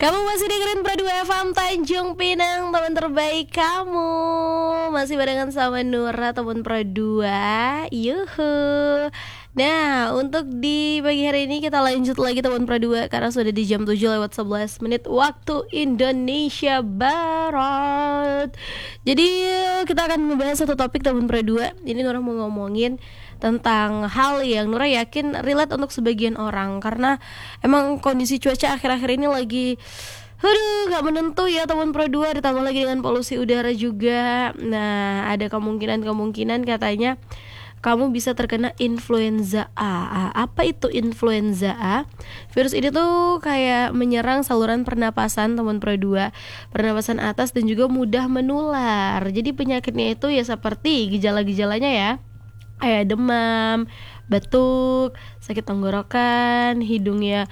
Kamu masih dengerin Pro 2 FM Tanjung Pinang, teman terbaik kamu. Masih barengan sama Nura, teman Pro 2. Yuhu. Nah, untuk di pagi hari ini kita lanjut lagi teman Pro 2, karena sudah di jam 7:11 waktu Indonesia Barat. Jadi kita akan membahas satu topik teman Pro 2. Ini Nura mau ngomongin tentang hal yang Nura yakin relate untuk sebagian orang, karena emang kondisi cuaca akhir-akhir ini lagi gak menentu ya teman Pro 2, ditambah lagi dengan polusi udara juga. Nah, ada kemungkinan katanya kamu bisa terkena influenza A. Apa itu influenza A? Virus ini tuh kayak menyerang saluran pernapasan teman Pro 2, pernapasan atas, dan juga mudah menular. Jadi penyakitnya itu ya seperti gejala-gejalanya ya, kayak demam, batuk, sakit tenggorokan, hidungnya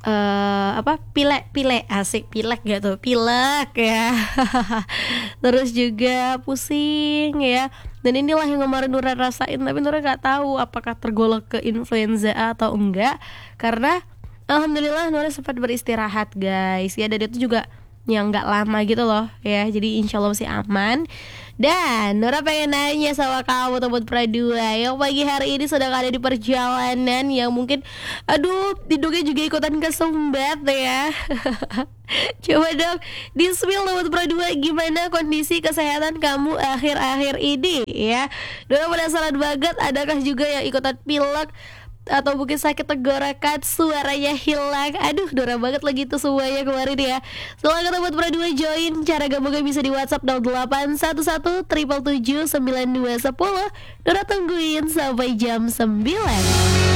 pilek asik, pilek gak tuh, pilek ya. Terus juga pusing ya. Dan inilah yang kemarin Nura rasain, tapi Nura gak tahu apakah tergolong ke influenza A atau enggak, karena alhamdulillah Nura sempat beristirahat guys ya, dan itu juga yang gak lama gitu loh ya, jadi insya Allah masih aman. Dan Nura pengen nanya sama kamu teman Pro 2 yang pagi hari ini sedang ada di perjalanan, yang mungkin hidungnya juga ikutan kesumbat ya. Coba dong di-spill teman Pro 2, gimana kondisi kesehatan kamu akhir-akhir ini ya. Nura penasaran banget, adakah juga yang ikutan pilek atau mungkin sakit tenggorokan, suaranya hilang. Norak banget lagi tuh semuanya kemarin ya. Silahkan teman Pro 2 join. Cara gabungnya bisa di WhatsApp 0811 777 9210. Nora tungguin sampai jam 9.